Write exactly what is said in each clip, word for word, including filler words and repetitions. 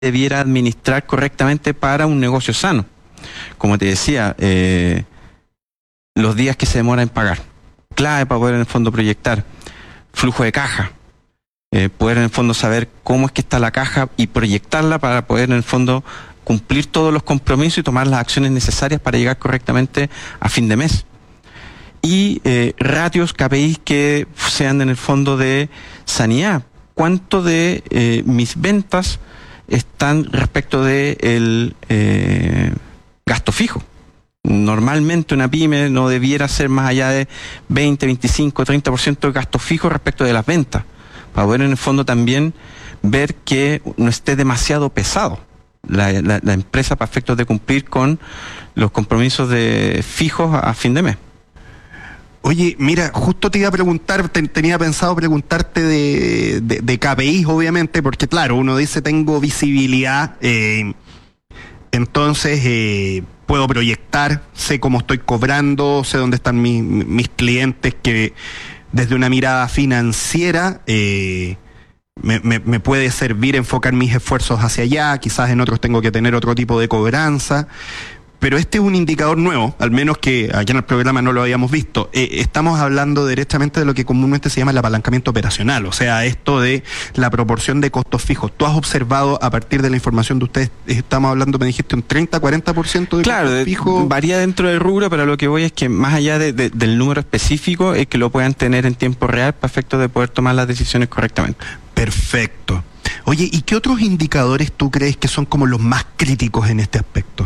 debiera administrar correctamente para un negocio sano. Como te decía, eh, los días que se demora en pagar, clave para poder en el fondo proyectar, flujo de caja, eh, poder en el fondo saber cómo es que está la caja y proyectarla para poder en el fondo cumplir todos los compromisos y tomar las acciones necesarias para llegar correctamente a fin de mes. Y eh, ratios, K P Is que sean en el fondo de sanidad. ¿Cuánto de eh, mis ventas están respecto de el eh, gasto fijo? Normalmente una pyme no debiera ser más allá de veinte, veinticinco, treinta por ciento de gasto fijo respecto de las ventas, para poder en el fondo también ver que no esté demasiado pesado la, la, la empresa para efectos de cumplir con los compromisos de fijos a, a fin de mes. Oye, mira, justo te iba a preguntar, te, tenía pensado preguntarte de, de, de K P Is, obviamente, porque claro, uno dice tengo visibilidad, eh, entonces eh, puedo proyectar, sé cómo estoy cobrando, sé dónde están mis, mis clientes, que desde una mirada financiera eh, me, me, me puede servir enfocar mis esfuerzos hacia allá, quizás en otros tengo que tener otro tipo de cobranza. Pero este es un indicador nuevo, al menos que aquí en el programa no lo habíamos visto. Eh, estamos hablando directamente de lo que comúnmente se llama el apalancamiento operacional, o sea, esto de la proporción de costos fijos. ¿Tú has observado a partir de la información de ustedes, estamos hablando, me dijiste, un treinta, cuarenta por ciento de claro, costos fijos? Varía dentro del rubro, pero lo que voy es que más allá de, de, del número específico, es que lo puedan tener en tiempo real para efectos de poder tomar las decisiones correctamente. Perfecto. Oye, ¿y qué otros indicadores tú crees que son como los más críticos en este aspecto?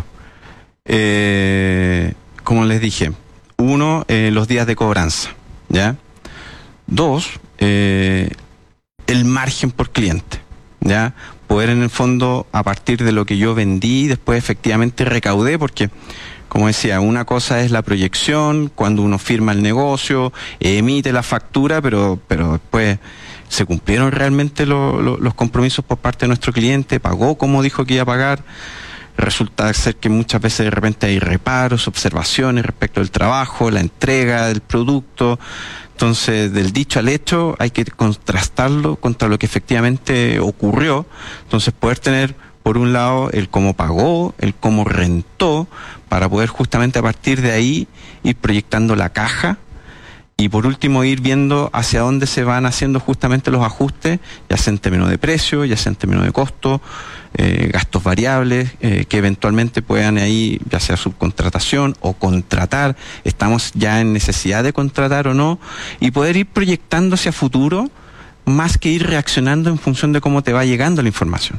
Eh, como les dije, uno, eh, los días de cobranza, ¿ya? Dos, eh, el margen por cliente, ¿ya? Poder en el fondo, a partir de lo que yo vendí, después efectivamente recaudé, porque, como decía, una cosa es la proyección, cuando uno firma el negocio, emite la factura, pero, pero después se cumplieron realmente lo, lo, los compromisos por parte de nuestro cliente, pagó como dijo que iba a pagar. Resulta ser que muchas veces de repente hay reparos, observaciones respecto del trabajo, la entrega del producto. Entonces, del dicho al hecho, hay que contrastarlo contra lo que efectivamente ocurrió. Entonces, poder tener, por un lado, el cómo pagó, el cómo rentó, para poder justamente a partir de ahí ir proyectando la caja. Y por último, ir viendo hacia dónde se van haciendo justamente los ajustes, ya sea en términos de precio, ya sea en términos de costo, eh, gastos variables, eh, que eventualmente puedan ahí, ya sea subcontratación o contratar, estamos ya en necesidad de contratar o no, y poder ir proyectando hacia futuro, más que ir reaccionando en función de cómo te va llegando la información.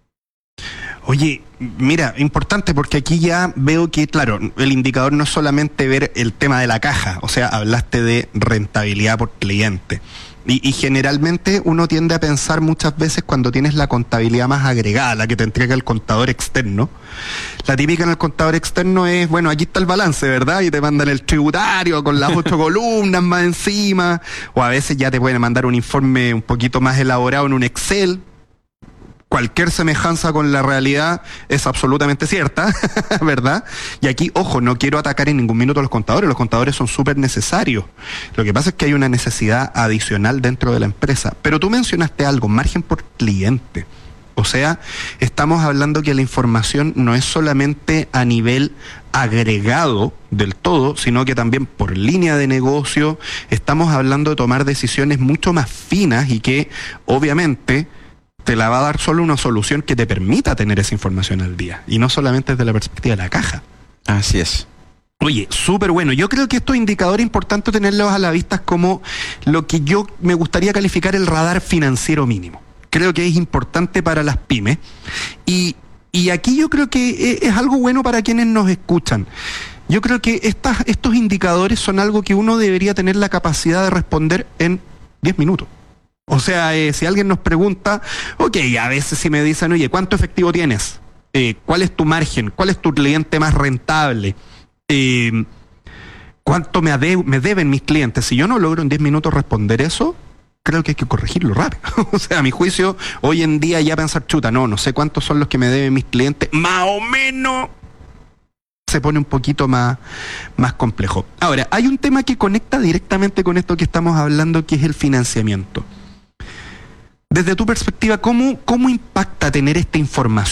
Oye, mira, importante porque aquí ya veo que, claro, el indicador no es solamente ver el tema de la caja, o sea, hablaste de rentabilidad por cliente. Y, y generalmente uno tiende a pensar muchas veces cuando tienes la contabilidad más agregada, la que te entrega el contador externo. La típica en el contador externo es, bueno, aquí está el balance, ¿verdad? Y te mandan el tributario con las ocho columnas más encima, o a veces ya te pueden mandar un informe un poquito más elaborado en un Excel. Cualquier semejanza con la realidad es absolutamente cierta, ¿verdad? Y aquí, ojo, no quiero atacar en ningún minuto a los contadores, los contadores son súper necesarios. Lo que pasa es que hay una necesidad adicional dentro de la empresa. Pero tú mencionaste algo, margen por cliente. O sea, estamos hablando que la información no es solamente a nivel agregado del todo, sino que también por línea de negocio estamos hablando de tomar decisiones mucho más finas y que, obviamente, te la va a dar solo una solución que te permita tener esa información al día, y no solamente desde la perspectiva de la caja. Así es. Oye, súper bueno. Yo creo que estos indicadores es importante tenerlos a la vista como lo que yo me gustaría calificar el radar financiero mínimo. Creo que es importante para las pymes, y, y aquí yo creo que es algo bueno para quienes nos escuchan. Yo creo que estas, estos indicadores son algo que uno debería tener la capacidad de responder en diez minutos. O sea, eh, si alguien nos pregunta, ok, a veces si me dicen, oye, ¿cuánto efectivo tienes? Eh, ¿Cuál es tu margen? ¿Cuál es tu cliente más rentable? Eh, ¿Cuánto me, ade- me deben mis clientes? Si yo no logro en diez minutos responder eso, creo que hay que corregirlo rápido. O sea, a mi juicio, hoy en día ya pensar, chuta, no, no sé cuántos son los que me deben mis clientes, más o menos se pone un poquito más, más complejo. Ahora, hay un tema que conecta directamente con esto que estamos hablando, que es el financiamiento. desde tu perspectiva, ¿cómo, cómo impacta tener esta información?